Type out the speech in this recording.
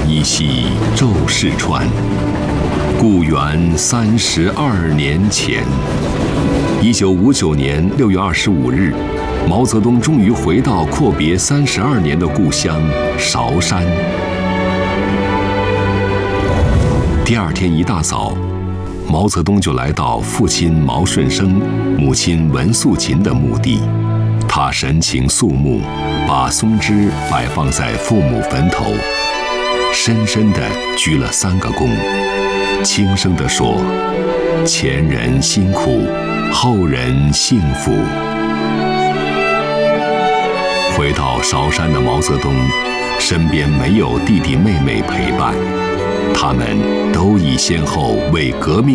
依稀骤逝川，故园32年前。1959年6月25日，毛泽东终于回到阔别32年的故乡韶山。第二天一大早，毛泽东就来到父亲毛顺生、母亲文素琴的墓地。他神情肃穆，把松枝摆放在父母坟头，深深地鞠了3个躬，轻声地说：“前人辛苦，后人幸福。”回到韶山的毛泽东，身边没有弟弟妹妹陪伴，他们都已先后为革命